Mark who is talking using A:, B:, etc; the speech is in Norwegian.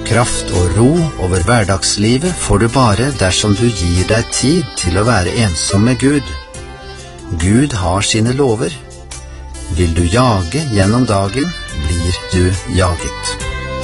A: Kraft og ro over hverdagslivet får du bare dersom du gir deg tid til å være ensom med Gud. Gud har sine lover. Vil du jage gjennom dagen, blir du jaget.